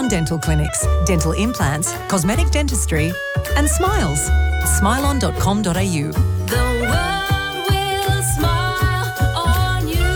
Smile-On dental clinics, dental implants, cosmetic dentistry and smiles. Smile-on.com.au. The world will smile on you.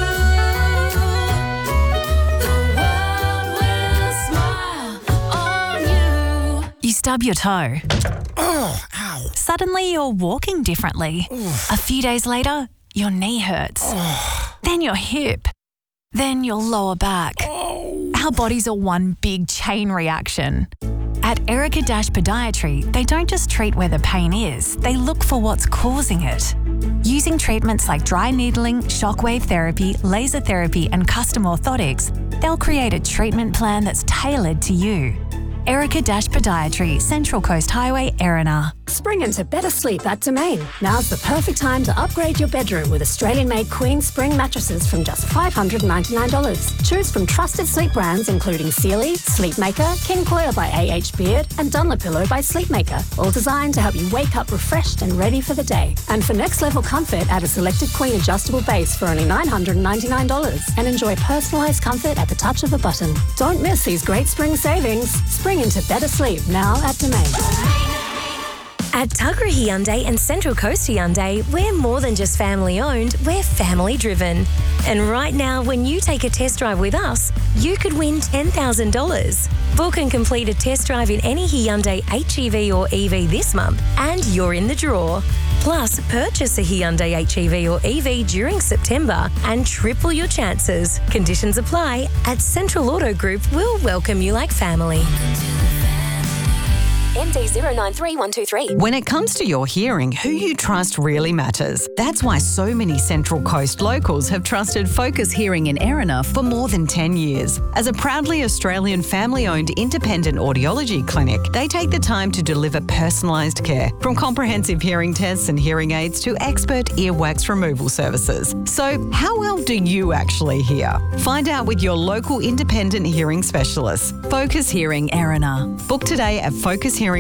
The world will smile on you. You stub your toe. Oh, ow. Suddenly you're walking differently. Oof. A few days later, your knee hurts. Then your hip. Then your lower back. Our bodies are one big chain reaction. At Erica Podiatry, they don't just treat where the pain is, they look for what's causing it. Using treatments like dry needling, shockwave therapy, laser therapy and custom orthotics, they'll create a treatment plan that's tailored to you. Erica Podiatry, Central Coast Highway, Erina. Spring into better sleep at Domain. Now's the perfect time to upgrade your bedroom with Australian-made Queen Spring mattresses from just $599. Choose from trusted sleep brands including Sealy, Sleepmaker, King Coil by A.H. Beard and Dunlopillow by Sleepmaker, all designed to help you wake up refreshed and ready for the day. And for next-level comfort, add a selected Queen adjustable base for only $999 and enjoy personalised comfort at the touch of a button. Don't miss these great spring savings. Spring into better sleep now at Domain. At Tuggerah Hyundai and Central Coast Hyundai, we're more than just family owned, we're family driven. And right now, when you take a test drive with us, you could win $10,000. Book and complete a test drive in any Hyundai HEV or EV this month, and you're in the draw. Plus, purchase a Hyundai HEV or EV during September and triple your chances. Conditions apply. At Central Auto Group, we'll welcome you like family. MD 093123. When it comes to your hearing, who you trust really matters. That's why so many Central Coast locals have trusted Focus Hearing in Erina for more than 10 years. As a proudly Australian family-owned independent audiology clinic, they take the time to deliver personalised care, from comprehensive hearing tests and hearing aids to expert earwax removal services. So, how well do you actually hear? Find out with your local independent hearing specialist. Focus Hearing Erina. Book today at focushearing.com.au.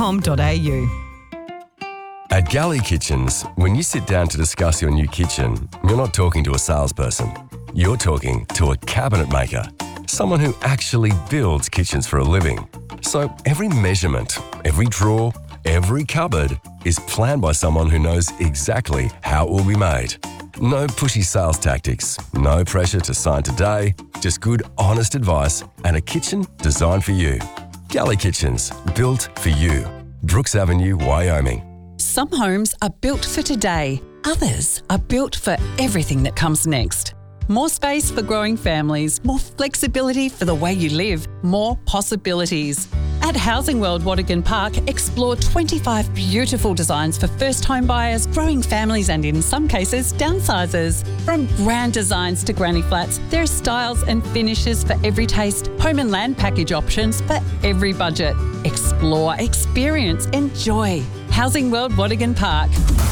At Galley Kitchens, when you sit down to discuss your new kitchen, you're not talking to a salesperson. You're talking to a cabinet maker, someone who actually builds kitchens for a living. So every measurement, every drawer, every cupboard is planned by someone who knows exactly how it will be made. No pushy sales tactics, no pressure to sign today, just good, honest advice and a kitchen designed for you. Galley Kitchens, built for you. Brooks Avenue, Wyoming. Some homes are built for today. Others are built for everything that comes next. More space for growing families, more flexibility for the way you live, more possibilities. At Housing World Watergan Park, explore 25 beautiful designs for first home buyers, growing families and in some cases, downsizers. From grand designs to granny flats, there are styles and finishes for every taste, home and land package options for every budget. Explore, experience, enjoy. Housing World Watergan Park.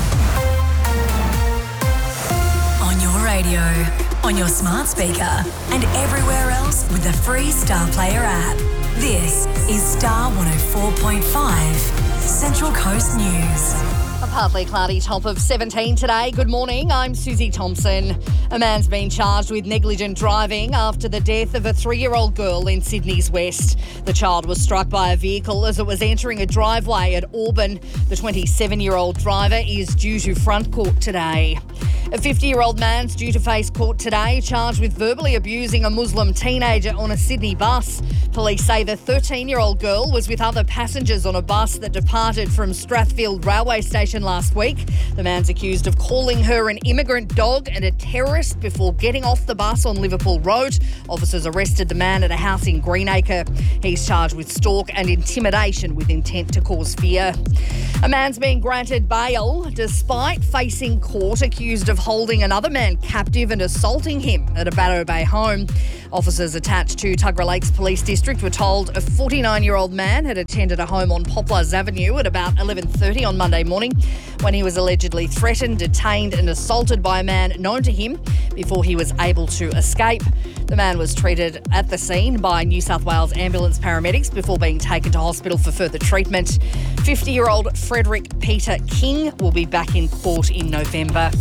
On your radio, on your smart speaker, and everywhere else with the free Star Player app. This is Star 104.5, Central Coast News. A partly cloudy top of 17 today. Good morning, I'm Susie Thompson. A man's been charged with negligent driving after the death of a 3-year-old girl in Sydney's West. The child was struck by a vehicle as it was entering a driveway at Auburn. The 27-year-old driver is due to front court today. A 50-year-old man's due to face court today, charged with verbally abusing a Muslim teenager on a Sydney bus. Police say the 13-year-old girl was with other passengers on a bus that departed from Strathfield railway station last week. The man's accused of calling her an immigrant dog and a terrorist before getting off the bus on Liverpool Road. Officers arrested the man at a house in Greenacre. He's charged with stalk and intimidation with intent to cause fear. A man's been granted bail despite facing court accused of holding another man captive and assaulting him at a Barrow Bay home. Officers attached to Tuggerah Lakes Police District were told a 49-year-old man had attended a home on Poplars Avenue at about 11:30 on Monday morning when he was allegedly threatened, detained and assaulted by a man known to him before he was able to escape. The man was treated at the scene by New South Wales ambulance paramedics before being taken to hospital for further treatment. 50-year-old Frederick Peter King will be back in court in November.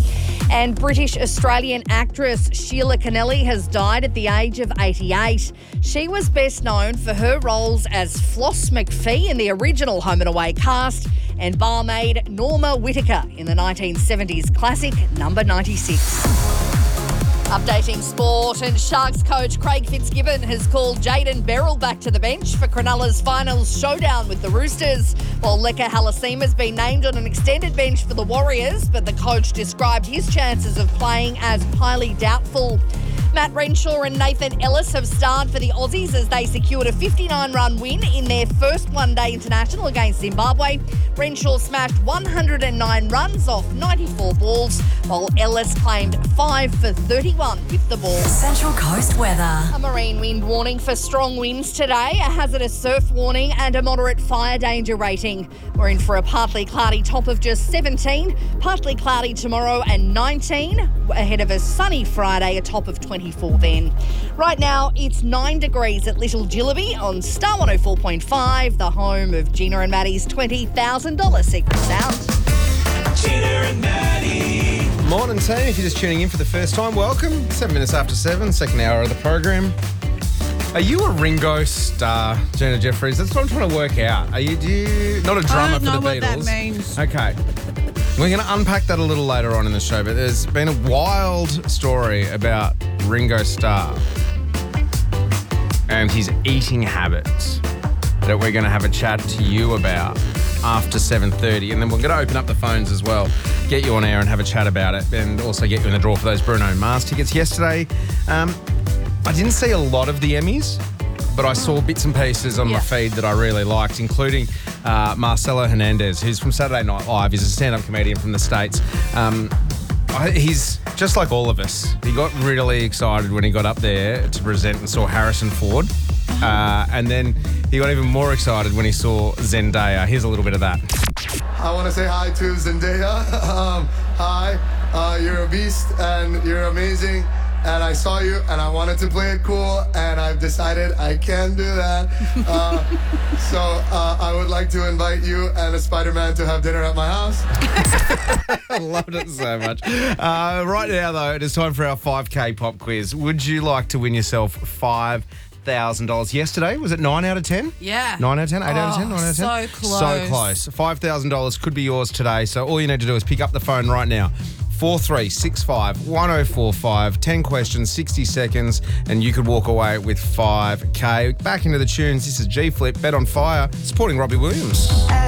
And British-Australian actress Sheila Connelly has died at the age of 88. She was best known for her roles as Floss McPhee in the original Home and Away cast and barmaid Norma Whitaker in the 1970s classic Number 96. Updating sport, and Sharks coach Craig Fitzgibbon has called Jaden Beryl back to the bench for Cronulla's finals showdown with the Roosters, while Leka Halasima been named on an extended bench for the Warriors, but the coach described his chances of playing as highly doubtful. Matt Renshaw and Nathan Ellis have starred for the Aussies as they secured a 59-run win in their first one-day international against Zimbabwe. Renshaw smashed 109 runs off 94 balls, while Ellis claimed 5 for 31 with the ball. Central Coast weather. A marine wind warning for strong winds today, a hazardous surf warning and a moderate fire danger rating. We're in for a partly cloudy top of just 17, partly cloudy tomorrow and 19, ahead of a sunny Friday, a top of 24 then. Right now, it's 9 degrees at Little Jillaby on Star 104.5, the home of Gina and Maddie's $20,000 secret sound. Gina and Maddie. Morning team, if you're just tuning in for the first time, welcome. 7 minutes after 7, second hour of the program. Are you a Ringo star, Gina Jeffries? That's what I'm trying to work out. Are you not a drummer for the Beatles? I don't know what that means. Okay. We're going to unpack that a little later on in the show, but there's been a wild story about Ringo Starr and his eating habits that we're going to have a chat to you about after 7:30, and then we're going to open up the phones as well, get you on air and have a chat about it, and also get you in the draw for those Bruno Mars tickets. Yesterday, I didn't see a lot of the Emmys, but I saw bits and pieces on my feed that I really liked, including Marcelo Hernandez, who's from Saturday Night Live. He's a stand-up comedian from the States. He's just like all of us. He got really excited when he got up there to present and saw Harrison Ford. And then he got even more excited when he saw Zendaya. Here's a little bit of that. I want to say hi to Zendaya. Hi, you're a beast and you're amazing. And I saw you and I wanted to play it cool, and I've decided I can do that. So I would like to invite you and a Spider-Man to have dinner at my house. I loved it so much. Right now, though, it is time for our 5K pop quiz. Would you like to win yourself $5,000? Yesterday, was it 9 out of 10? Yeah. 9 out of 10? 8 out of 10? 9 out of 10? So close. So close. $5,000 could be yours today. So all you need to do is pick up the phone right now. 4365 1045, 10 questions, 60 seconds, and you could walk away with 5K. Back into the tunes. This is G Flip, Bet on Fire, supporting Robbie Williams.